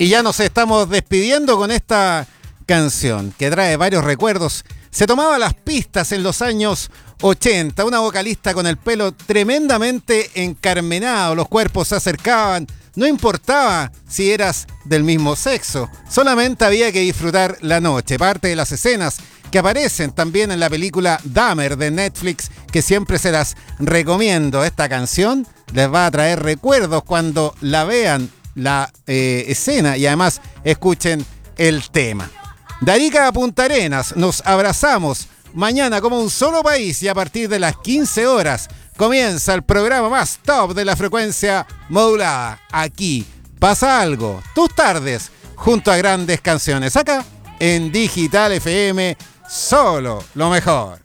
Y ya nos estamos despidiendo con esta canción que trae varios recuerdos. Se tomaba las pistas en los años 80, una vocalista con el pelo tremendamente encarmenado, los cuerpos se acercaban, no importaba si eras del mismo sexo, solamente había que disfrutar la noche. Parte de las escenas que aparecen también en la película Dahmer de Netflix, que siempre se las recomiendo. Esta canción les va a traer recuerdos cuando la vean la escena y además escuchen el tema. De Arica a Punta Arenas nos abrazamos mañana como un solo país y a partir de las 15 horas comienza el programa más top de la frecuencia modulada. Aquí pasa algo, tus tardes junto a grandes canciones, acá en Digital FM, solo lo mejor.